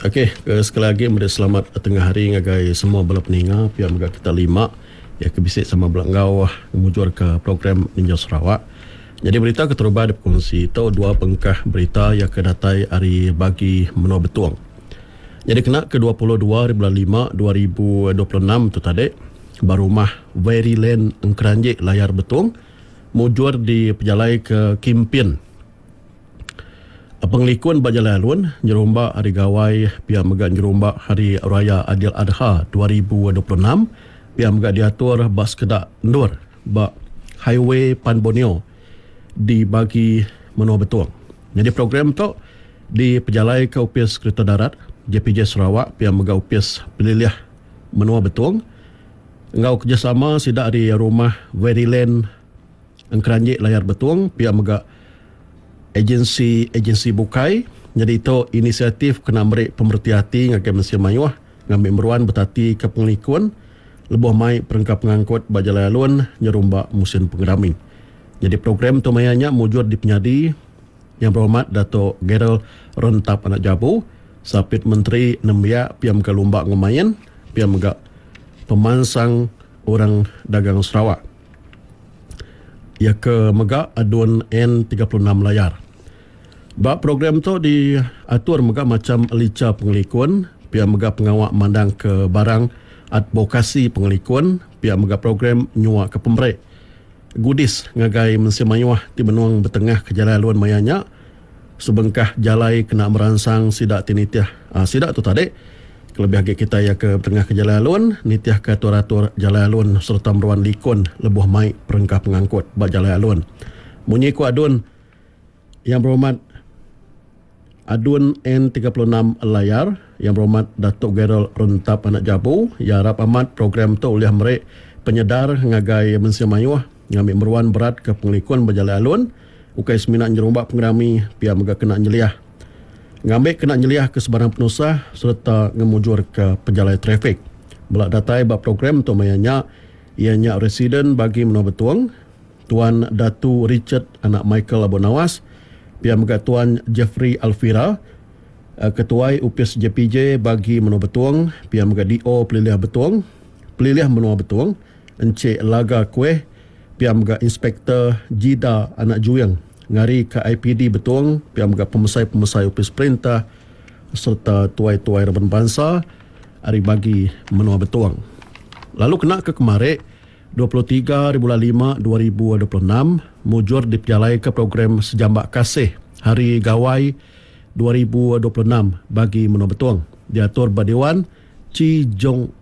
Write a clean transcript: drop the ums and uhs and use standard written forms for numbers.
Okey, sekali lagi selamat tengah hari ngagai semua bala peninga pihak megah kita lima ya kebisik sama belangau mujur ke program Ninja Sarawak. Jadi berita keterubah dikongsi tahu dua pengkah berita yang kedatai hari bagi menua betuang. Jadi kena ke-22 bulan 5 2026 tu tadi barumah Veryland Engkeranjik layar betuang mujur di pejalai ke Kimpin. Penglikun Bajalai Alun nyerumba hari gawai pihak megah nyerumba hari raya Adil Adha 2026 pihak megah diatur bas kedak ndur ba highway Pan Borneo dibagi menua betuang. Jadi program tu di pejalai ke Upis Kereta Darat JPJ Sarawak pihak megah Upis Peliliah menua betuang. Engau kerjasama sidak di rumah Veryland Engkeranjik layar betuang pihak megah agensi bukai. Jadi itu inisiatif kena beri pemerhati hati ngagai Malaysia Mayuah ngambil meruan bertati ke penglikuan lebuh mai perengkap pengangkut Bajalai Alun nyerumba musim pengerami. Jadi program tu mayanya mujur di penyadi yang berhormat Dato' Gerald Rentap Anak Jabu Sapit Menteri Nembia Piam ke Lumbak Ngomayan Piam megak pemansang orang dagang Sarawak ya ke megak adun N36 layar. Bak program tu diatur megak macam lica pengelikuan, pihak megak pengawak mandang ke barang advokasi pengelikuan, pihak megak program nyuak ke pemberik. Gudis ngagai Malaysia Mayuah di benuang bertengah ke Jalan Luan Mayanya, sebengkah jalai kena merangsang sidak tinitiah. Sidak tu tadi, kelebih agak kita ya ke bertengah ke Jalan Luan, nitiah ke atur-atur Jalan Luan serta meruan likun lebuh mai perengkap pengangkut bak Jalan Luan. Munyi ku adun yang berhormat adun N36 layar yang berhormat Datuk Gerald Rentap Anak Jabu ya harap amat program tu oleh mereka penyedar ngagai Malaysia Mayuah ngambil meruan berat ke penglikuan Bajalai Alun ukai seminat nyerumbak pengerami pihak megak kena nyeliah ngambil kena nyeliah ke sebarang penusah serta ngemujur ke pejalai trafik. Belak datai bab program tu mayanya ianya residen bagi menua betuang Tuan Datu Richard Anak Michael Abu Nawas pihak megak Tuan Jeffrey Alfira Ketuai Upis JPJ bagi menua betuang pihak megak DO Peliliah menua betuang Encik Laga Kueh pihak megak Inspektor Jida Anak Juyang ngari ke IPD betuang pihak megak pemesai-pemesai Upis Perintah serta tuai-tuai Reban Bangsa hari bagi menua betuang. Lalu kena ke kemarin 23 bulan 5 2026 mujur dipialai ke program Sejambak Kasih Hari Gawai 2026 bagi menua betuang diatur Badewan Ci Jong